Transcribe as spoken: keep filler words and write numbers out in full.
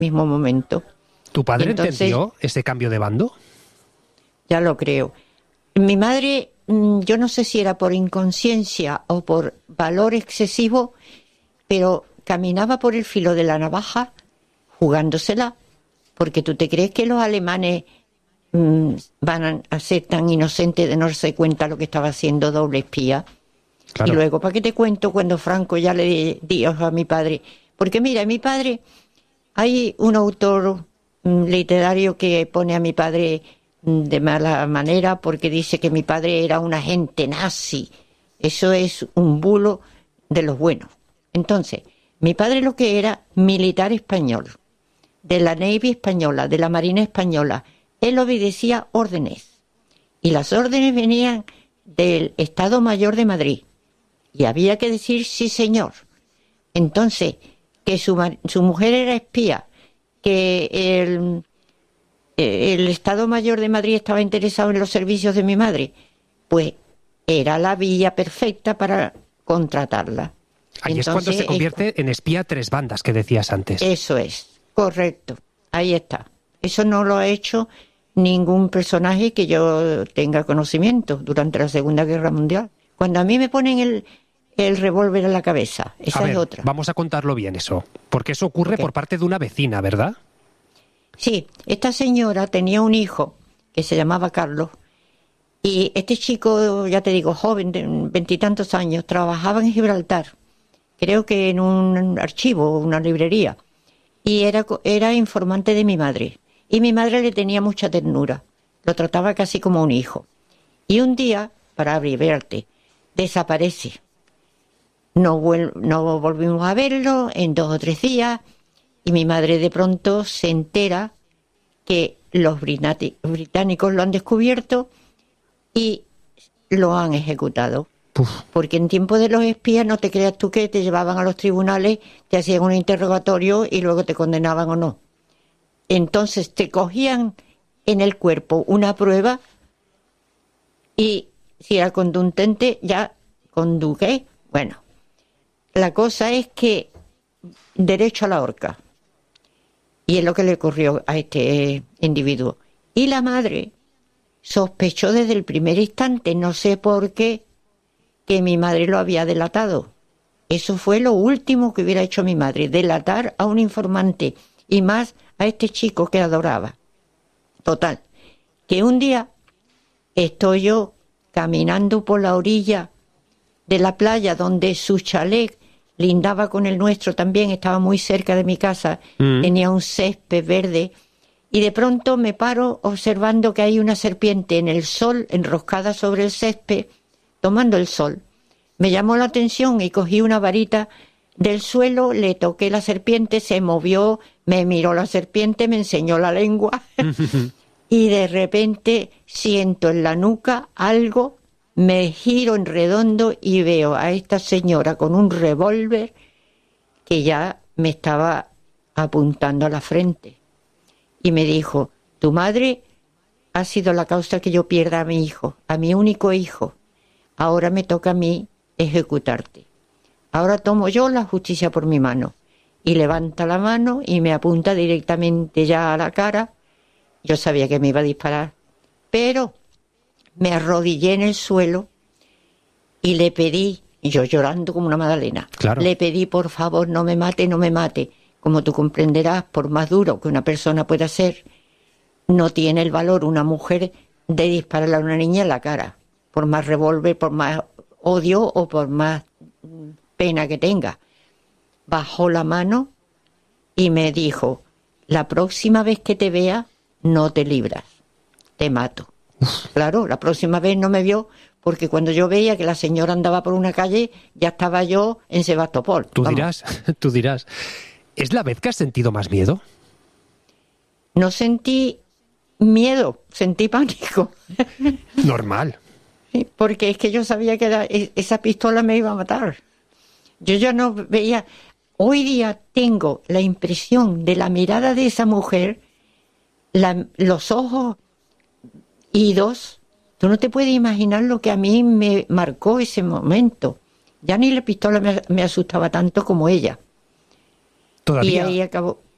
mismo momento. ¿Tu padre Entonces, entendió ese cambio de bando? Ya lo creo. Mi madre, yo no sé si era por inconsciencia o por valor excesivo, pero caminaba por el filo de la navaja jugándosela, porque tú te crees que los alemanes mmm, van a ser tan inocentes de no darse cuenta lo que estaba haciendo doble espía. Claro. Y luego, ¿para qué te cuento cuando Franco ya le dio a mi padre? Porque mira, mi padre, hay un autor mmm, literario que pone a mi padre de mala manera porque dice que mi padre era un agente nazi. Eso es un bulo de los buenos. Entonces, mi padre lo que era militar español, de la Navy española, de la Marina española. Él obedecía órdenes. Y las órdenes venían del Estado Mayor de Madrid. Y había que decir sí, señor. Entonces, que su, su mujer era espía, que el... el Estado Mayor de Madrid estaba interesado en los servicios de mi madre, pues era la vía perfecta para contratarla. Ahí Entonces, es cuando se convierte es... en espía a tres bandas que decías antes. Eso es, correcto, ahí está. Eso no lo ha hecho ningún personaje que yo tenga conocimiento durante la Segunda Guerra Mundial. Cuando a mí me ponen el, el revólver en la cabeza, esa a ver, es otra. Vamos a contarlo bien eso, porque eso ocurre okay. por parte de una vecina, ¿verdad? Sí, esta señora tenía un hijo que se llamaba Carlos y este chico, ya te digo, joven, de veintitantos años, trabajaba en Gibraltar, creo que en un archivo, una librería, y era, era informante de mi madre. Y mi madre le tenía mucha ternura, lo trataba casi como un hijo. Y un día, para abreviarte, desaparece. No, vuel- no volvimos a verlo en dos o tres días. Y mi madre de pronto se entera que los británicos lo han descubierto y lo han ejecutado. Uf. Porque en tiempo de los espías no te creas tú que te llevaban a los tribunales, te hacían un interrogatorio y luego te condenaban o no. Entonces te cogían en el cuerpo una prueba y si era conducente ya conduqué. Bueno, la cosa es que derecho a la horca. Y es lo que le ocurrió a este individuo. Y la madre sospechó desde el primer instante, no sé por qué, que mi madre lo había delatado. Eso fue lo último que hubiera hecho mi madre, delatar a un informante, y más a este chico que adoraba. Total, que un día estoy yo caminando por la orilla de la playa donde su chalet lindaba con el nuestro también, estaba muy cerca de mi casa, mm. tenía un césped verde, y de pronto me paro observando que hay una serpiente en el sol, enroscada sobre el césped, tomando el sol. Me llamó la atención y cogí una varita del suelo, le toqué la serpiente, se movió, me miró la serpiente, me enseñó la lengua, y de repente siento en la nuca algo. Me giro en redondo y veo a esta señora con un revólver que ya me estaba apuntando a la frente. Y me dijo, tu madre ha sido la causa que yo pierda a mi hijo, a mi único hijo. Ahora me toca a mí ejecutarte. Ahora tomo yo la justicia por mi mano. Y levanta la mano y me apunta directamente ya a la cara. Yo sabía que me iba a disparar, pero me arrodillé en el suelo y le pedí, yo llorando como una magdalena, claro. le pedí por favor no me mate, no me mate. Como tú comprenderás, por más duro que una persona pueda ser, no tiene el valor una mujer de dispararle a una niña en la cara, por más revólver, por más odio o por más pena que tenga. Bajó la mano y me dijo, la próxima vez que te vea, no te libras, te mato. Claro, la próxima vez no me vio porque cuando yo veía que la señora andaba por una calle, ya estaba yo en Sebastopol. Tú Vamos. dirás, tú dirás, ¿es la vez que has sentido más miedo? No sentí miedo, sentí pánico. Normal. Porque es que yo sabía que era, esa pistola me iba a matar. Yo ya no veía. Hoy día tengo la impresión de la mirada de esa mujer, la, los ojos idos. Tú no te puedes imaginar lo que a mí me marcó ese momento. Ya ni la pistola me, me asustaba tanto como ella. Todavía, y ahí acabó.